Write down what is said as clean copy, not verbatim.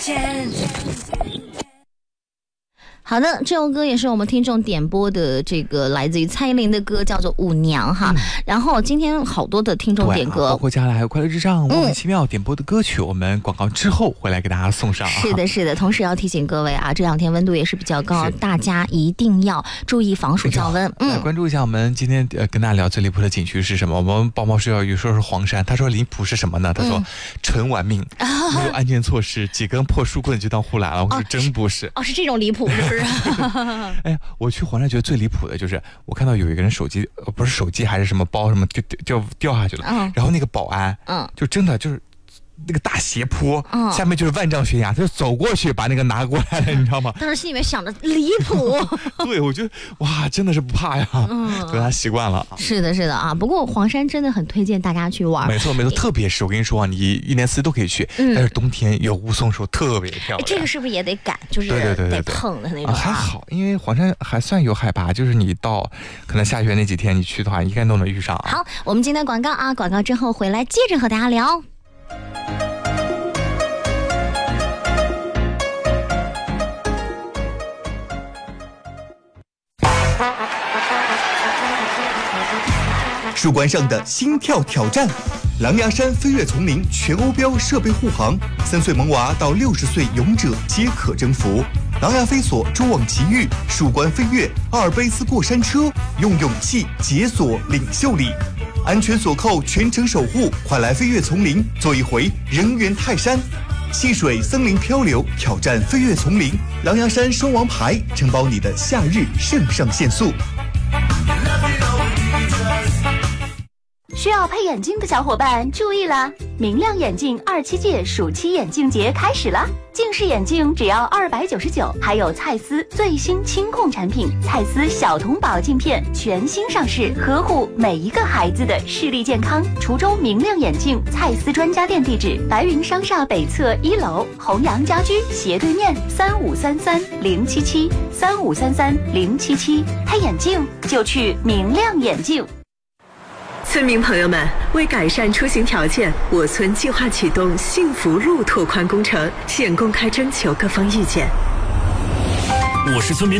好的，这首歌也是我们听众点播的，这个来自于蔡依林的歌，叫做《舞娘》哈。然后今天好多的听众点歌， 包括接下来还有快乐至上、莫名其妙点播的歌曲，我们广告之后会来给大家送上。 是的，是的。同时要提醒各位啊，这两天温度也是比较高，大家一定要注意防暑降温。 来关注一下我们今天跟大家聊最离谱的景区是什么？我们抱抱睡觉鱼说是黄山，他说离谱是什么呢？他说纯玩命，没有安全措施，几根破树棍就当护栏了。我说真不是。 是这种离谱是不是？ 哎呀，我去黄山觉得最离谱的就是我看到有一个人手机不是手机还是什么包什么就掉下去了，然后那个保安就真的就是那个大斜坡，下面就是万丈悬崖，他就走过去把那个拿过来了，你知道吗？ 当时心里面想着离谱。 对，我觉得哇，真的是不怕呀，跟他习惯了。 是的，是的啊。不过黄山真的很推荐大家去玩。 没错没错，特别是我跟你说啊，你一年四季都可以去，但是冬天有雾凇时候特别漂亮。 这个是不是也得赶？就是得碰的那种。 还好，因为黄山还算有海拔，就是你到可能下雪那几天你去的话，应该都能遇上。 好，我们今天广告啊，广告之后回来接着和大家聊。 树冠上的心跳挑战，狼牙山飞跃丛林全欧标设备护航，3岁萌娃到60岁勇者皆可征服。狼牙飞索蛛网奇遇，树冠飞跃，阿尔卑斯过山车，用勇气解锁领袖力，安全锁扣全程守护，快来飞跃丛林做一回人猿泰山。戏水森林漂流，挑战飞跃丛林，狼牙山双王牌承包你的夏日肾上腺素。 需要配眼镜的小伙伴注意啦！明亮眼镜27届暑期眼镜节开始啦！近视眼镜只要299，还有蔡司最新轻控产品蔡司小童宝镜片全新上市，呵护每一个孩子的视力健康。滁州明亮眼镜蔡司专家店地址：白云商厦北侧1楼，弘阳家居斜对面，3533-077，3533-077。配眼镜就去明亮眼镜。 村民朋友们，为改善出行条件，我村计划启动幸福路拓宽工程，现公开征求各方意见。 我是村民